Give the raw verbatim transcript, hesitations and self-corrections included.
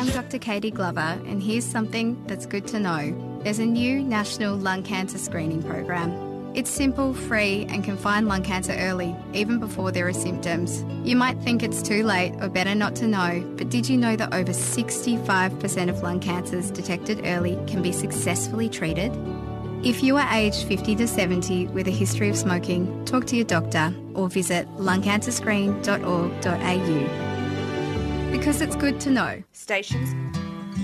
I'm Doctor Katie Glover, and here's something that's good to know. There's a new national lung cancer screening program. It's simple, free, and can find lung cancer early, even before there are symptoms. You might think it's too late or better not to know, but did you know that over sixty-five percent of lung cancers detected early can be successfully treated? If you are aged fifty to seventy with a history of smoking, talk to your doctor or visit lung cancer screen dot org dot a u. Because it's good to know. Stations